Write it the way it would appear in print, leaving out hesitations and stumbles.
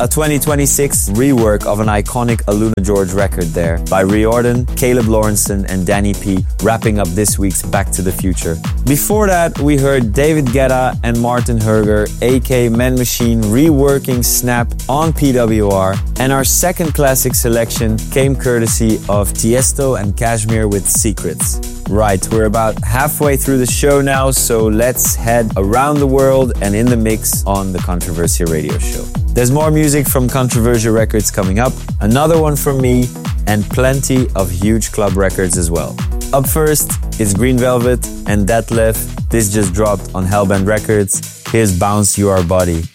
a 2026 rework of an iconic Aluna George record there by Riordan, Caleb Lawrenson and Danny P, wrapping up this week's Back to the Future. Before that, we heard David Guetta and Martin Herger, aka Men Machine, reworking Snap on PWR, and our second classic selection came courtesy of Tiesto and Kashmir with Secrets. Right, we're about halfway through the show now, so let's head around the world and in the mix on the Controversia Radio Show. There's more music from Controversia Records coming up, another one from me, and plenty of huge club records as well. Up first is Green Velvet and Detlef. This just dropped on Hellbent Records. Here's Bounce You Are Body.